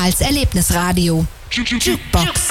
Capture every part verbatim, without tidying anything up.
als Erlebnisradio. Jukebox.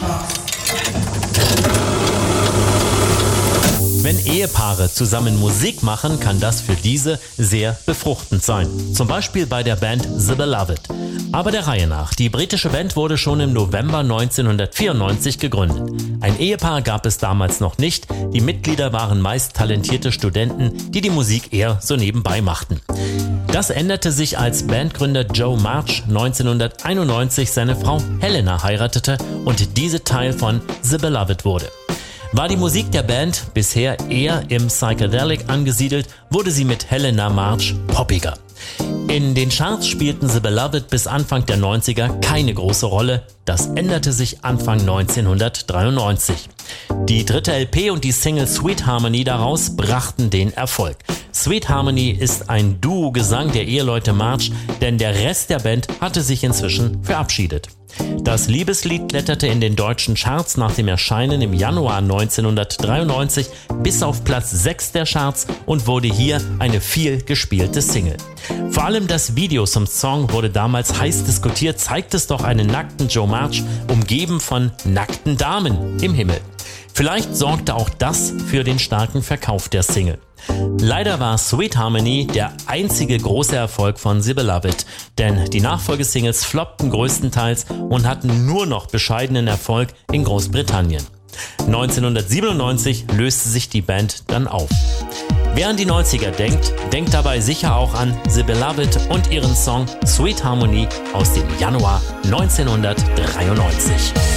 Wenn Ehepaare zusammen Musik machen, kann das für diese sehr befruchtend sein. Zum Beispiel bei der Band The Beloved. Aber der Reihe nach. Die britische Band wurde schon im November neunzehnhundertvierundneunzig gegründet. Ein Ehepaar gab es damals noch nicht. Die Mitglieder waren meist talentierte Studenten, die die Musik eher so nebenbei machten. Das änderte sich, als Bandgründer Joe March neunzehnhunderteinundneunzig seine Frau Helena heiratete und diese Teil von The Beloved wurde. War die Musik der Band bisher eher im Psychedelic angesiedelt, wurde sie mit Helena March poppiger. In den Charts spielten The Beloved bis Anfang der neunziger keine große Rolle. Das änderte sich Anfang neunzehnhundertdreiundneunzig. Die dritte L P und die Single Sweet Harmony daraus brachten den Erfolg. Sweet Harmony ist ein Duo-Gesang der Eheleute March, denn der Rest der Band hatte sich inzwischen verabschiedet. Das Liebeslied kletterte in den deutschen Charts nach dem Erscheinen im Januar neunzehnhundertdreiundneunzig bis auf Platz sechs der Charts und wurde hier eine viel gespielte Single. Vor allem das Video zum Song wurde damals heiß diskutiert, zeigt es doch einen nackten Joe March, umgeben von nackten Damen im Himmel. Vielleicht sorgte auch das für den starken Verkauf der Single. Leider war Sweet Harmony der einzige große Erfolg von The Beloved, denn die Nachfolgesingles floppten größtenteils und hatten nur noch bescheidenen Erfolg in Großbritannien. neunzehnhundertsiebenundneunzig löste sich die Band dann auf. Wer an die neunziger denkt, denkt dabei sicher auch an The Beloved und ihren Song Sweet Harmony aus dem Januar neunzehnhundertdreiundneunzig.